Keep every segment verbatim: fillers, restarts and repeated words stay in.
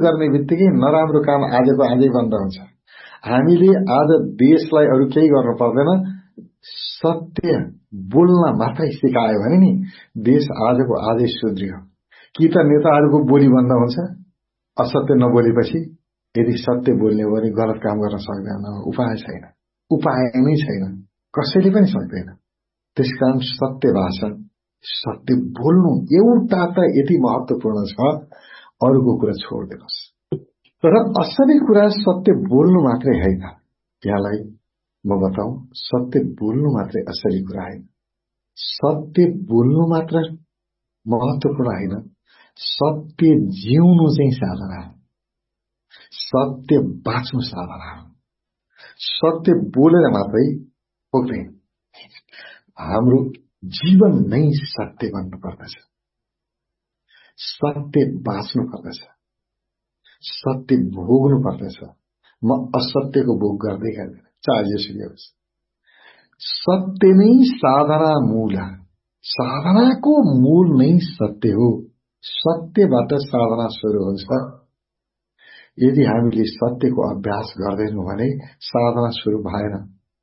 गर्ने बित्तिकै नराम्रो काम आजको आजै बन्द हुन्छ। हामीले आज देशलाई अरू केही गर्नु पर्दैन, सत्य बोल्न मात्रै सिकायो भने नि देश आजको आजै सुध्रियो। कि त नेताहरूको बोली बन्द हुन्छ असत्य नबोलेपछि। यदि सत्य बोल्ने हो भने गलत काम गर्न सक्दैन, उपाय छैन, उपाय नै छैन, कसैले पनि सक्दैन। त्यसकारण सत्य भाषा, सत्य बोल्नु एउटा त यति महत्वपूर्ण छ, अरूको कुरा छोडिदिनुहोस्। तर असली कुरा सत्य बोल्नु मात्रै होइन। यहाँलाई म बताऊ, सत्य बोल्नु मात्रै असली कुरा होइन। सत्य बोल्नु मात्र महत्वपूर्ण होइन, सत्य जिउनु चाहिँ साधना हो। सत्य बाँच्नु साधना हो। सत्य बोलेर मात्रै पुग्दैन, हाम्रो जीवन नै सत्य बन्नु पर्दछ। सत्य बाँच्नु पर्दछ, सत्य भोग्नु पर्दछ। म असत्यको भोग गर्दै गर्दैन, चाहे जेसुकै होस्। सत्य नै साधना मूल, साधनाको मूल नै सत्य हो। सत्यबाट साधना सुरु हुन्छ। यदि हामीले सत्यको अभ्यास गर्दैनौं भने साधना सुरु भएन।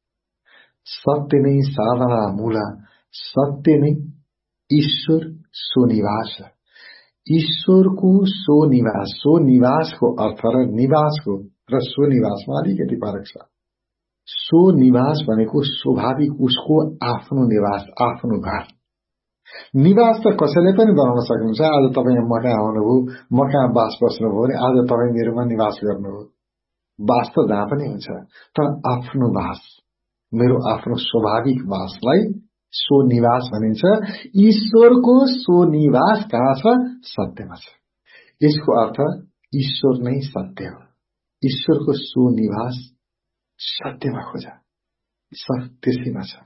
सत्य नै साधना मूल, सत्य नै ईश्वर सोनिवास। ईश्वरको सोनिवास, सोनिवासको अर्थ र निवासको र सोनिवासमा अलिकति फरक छ। सोनिवास भनेको स्वाभाविक उसको आफ्नो निवास, आफ्नो घर। निवास त कसैले पनि बनाउन सक्नुहुन्छ। आज तपाईँ म कहाँ आउनुभयो, म कहाँ बास बस्नुभयो भने आज तपाईँ मेरोमा निवास गर्नुभयो। बास त जहाँ पनि हुन्छ, तर आफ्नो बास, मेरो आफ्नो स्वाभाविक बासलाई सोनिवास भनिन्छ। ईश्वरको सोनिवास कहाँ छ? सत्यमा छ। यसको अर्थ ईश्वर नै सत्य हो। ईश्वरको सोनिवास सत्यमा खोज, त्यसैमा छ।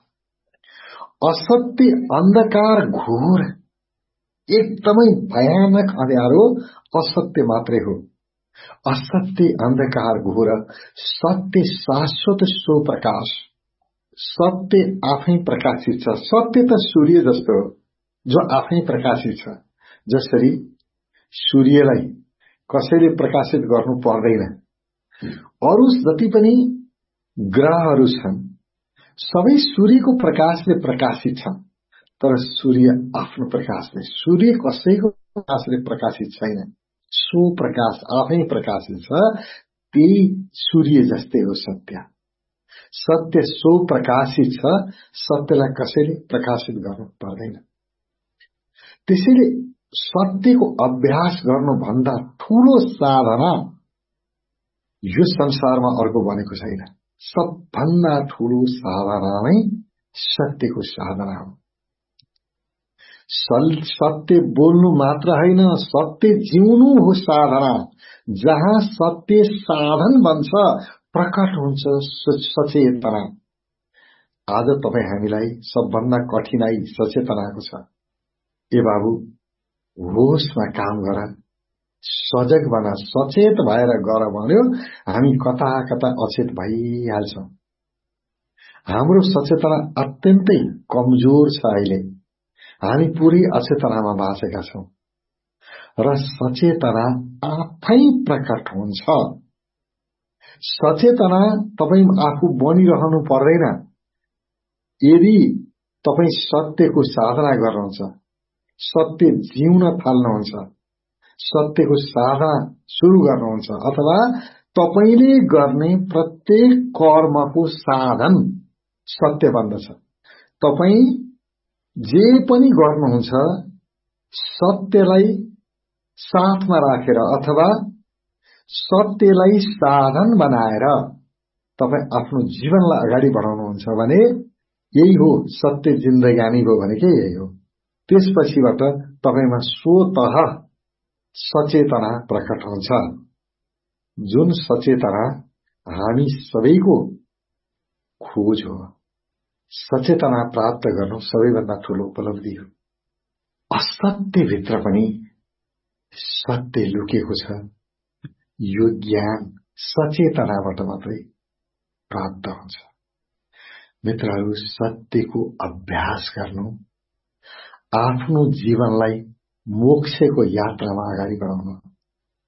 असत्य अन्धकार घोर, एकदमै भयानक अँध्यारो असत्य मात्रै हो। असत्य अन्धकार घोर, सत्य शाश्वत सो प्रकाश। सत्य आफै प्रकाशित छ। सत्य त सूर्य जस्तो हो जो आफै प्रकाशित छ। जसरी सूर्यलाई कसैले प्रकाशित गर्नु पर्दैन। अरु जति पनि ग्रहहरू छन् सबै सूर्यको प्रकाशले प्रकाशित छन्, तर सूर्य आफ्नो प्रकाशले, सूर्य कसैको प्रकाशले प्रकाशित छैन। सो प्रकाश आफै प्रकाशित छ, त्यही सूर्य जस्तै हो सत्य। सत्य सो प्रकाशित छ, सत्यलाई कसैले प्रकाशित गर्नु पर्दैन। त्यसैले सत्यको अभ्यास गर्नुभन्दा ठूलो साधना यो संसारमा अर्को बनेको छैन। सबभन्दा ठूलो साधना नै सत्यको साधना हो। सत्य बोल्नु मात्र होइन, सत्य जिउनु हो साधना। जहाँ सत्य साधन बन्छ, प्रकट हुन्छ सचेतना। आज तपाईँ हामीलाई सबभन्दा कठिनाई सचेतनाको छ। ए बाबु, होसमा काम गर, सजग बना, सचेत भएर गर भन्यो हामी कता कता अचेत भइहाल्छौं। हाम्रो सचेतना अत्यन्तै कमजोर छ। अहिले हामी पुरै अचेतनामा बाँचेका छौं र सचेतना आफै प्रकट हुन्छ। सचेतना तपाईँ आफू बनिरहनु पर्दैन। यदि तपाईँ सत्यको साधना गर्नुहुन्छ, सत्य जिउन थाल्नुहुन्छ, सत्यको साधना सुरु गर्नुहुन्छ, अथवा तपाईले गर्ने प्रत्येक कर्मको साधन सत्य बन्दछ। तपाई जे पनि गर्नुहुन्छ सत्यलाई साथमा राखेर अथवा सत्यलाई साधन बनाएर तपाई आफ्नो जीवनलाई अगाडि बढाउनुहुन्छ भने यही हो सत्य जिन्दगानी हो भनेकै यही हो। त्यसपछिबाट तपाईमा स्वतः सचेतना प्रकट हुन्छ, जुन सचेतना हामी सबैको खोज हो। सचेतना प्राप्त गर्नु सबैभन्दा ठूलो उपलब्धि हो। असत्य भित्र पनि सत्य लुकेको छ। यो ज्ञान सचेतनाबाट मात्रै प्राप्त हुन्छ। मित्रहरू, सत्यको अभ्यास गर्नु आफ्नो जीवनलाई मोक्षको यात्रामा अगाडि बढाउनु